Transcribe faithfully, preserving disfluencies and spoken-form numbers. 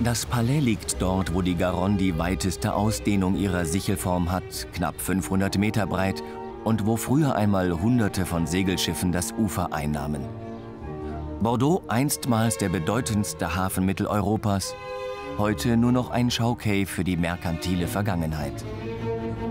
Das Palais liegt dort, wo die Garonne die weiteste Ausdehnung ihrer Sichelform hat, knapp fünfhundert Meter breit, und wo früher einmal Hunderte von Segelschiffen das Ufer einnahmen. Bordeaux, einstmals der bedeutendste Hafen Mitteleuropas, heute nur noch ein Schauquai für die merkantile Vergangenheit.